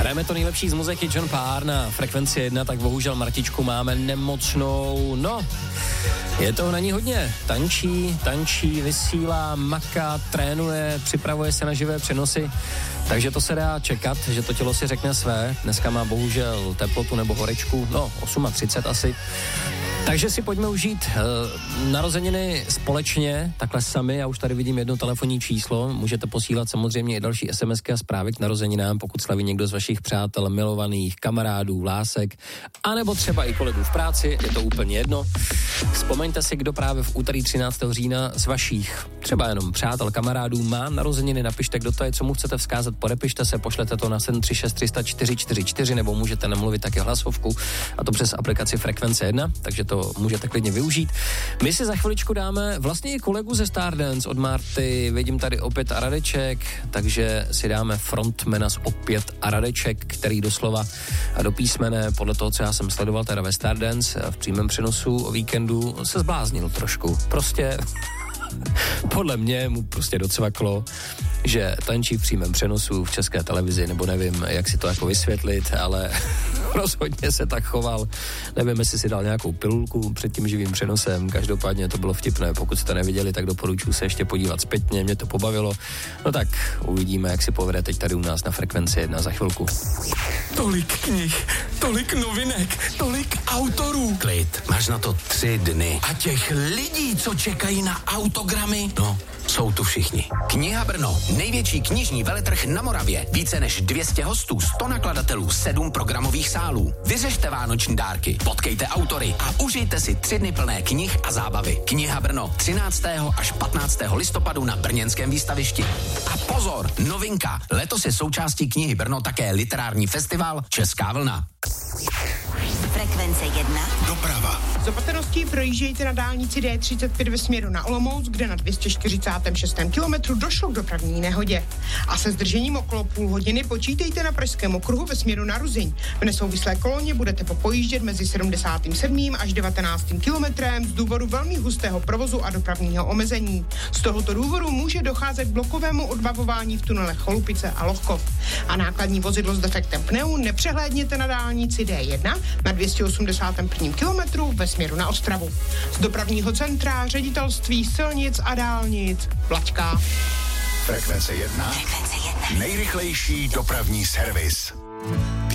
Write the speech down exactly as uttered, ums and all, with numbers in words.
Hrajeme to nejlepší z muziky John Parr na Frekvenci jedna, tak bohužel Martičku máme nemocnou. No, je toho na ní hodně. Tančí, tančí, vysílá, maká, trénuje, připravuje se na živé přenosy. Takže to se dá čekat, že to tělo si řekne své. Dneska má bohužel teplotu nebo horečku, no třicet osm asi. Takže si pojďme užít uh, narozeniny společně, takhle sami. Já už tady vidím jedno telefonní číslo. Můžete posílat samozřejmě i další SMSky a zprávy k narozeninám, pokud slaví někdo z vašich přátel, milovaných, kamarádů, lásek, anebo třeba i kolegů v práci, je to úplně jedno. Vzpomeňte si, kdo právě v úterý třináctého října z vašich třeba jenom přátel, kamarádů má narozeniny, napište, kdo to je, co mu chcete vzkázat, podepište se, pošlete to na sedm tři šest tři nula čtyři čtyři čtyři, nebo můžete namluvit taky hlasovku, a to přes aplikaci Frekvence jedna, takže to můžete klidně využít. My si za chviličku dáme vlastně i kolegu ze Stardance od Marty, vidím tady opět a Radeček, takže si dáme frontmana z opět a Radeček, který doslova a do písmene, podle toho, co já jsem sledoval teda ve Stardance v přímém přenosu o víkendu, se zbláznil trošku. Prostě podle mě mu prostě docvaklo, že tančí v přímém přenosu v České televizi, nebo nevím, jak si to jako vysvětlit, ale rozhodně se tak choval. Nevím, jestli si dal nějakou pilulku před tím živým přenosem, každopádně to bylo vtipné. Pokud jste neviděli, tak doporučuji se ještě podívat zpětně, mě to pobavilo. No tak uvidíme, jak si povede teď tady u nás na Frekvenci jedna za chvilku. Tolik knih, tolik novinek, tolik autorů. Klid, máš na to tři dny. A těch lidí, co čekají na autogramy, No, jsou tu všichni. Kniha Brno, největší knižní veletrh na Moravě. Více než dvě stě hostů, sto nakladatelů, sedm programových sálů. Vyřešte vánoční dárky, potkejte autory a užijte si tři dny plné knih a zábavy. Kniha Brno, třináctého až patnáctého listopadu na brněnském výstavišti. A pozor, novinka, letos je součástí Knihy Brno také literární festival Česká vlna. Frekvence jedna. Doprava. Z opatrností projíždějte na dálnici D třicet pět ve směru na Olomouc, kde na dvě stě čtyřicátém šestém kilometru došlo k dopravní nehodě. A se zdržením okolo půl hodiny počítejte na Pražském okruhu ve směru na Ruzyň. V nesouvislé koloně budete popojíždět mezi sedmdesátým sedmým až devatenáctým kilometrem z důvodu velmi hustého provozu a dopravního omezení. Z tohoto důvodu může docházet k blokovému odbavování v tunelech Cholupice a Lohkov. A nákladní vozidlo s defektem pneu nepřehlédněte na dálnici D jedna na dvě stě osmdesátém prvním kilometru ve směru na Ostravu. Z dopravního centra Ředitelství silnic a dálnic Vlaďka. Frekvence jedna. Frekvence jedna. Nejrychlejší dopravní servis.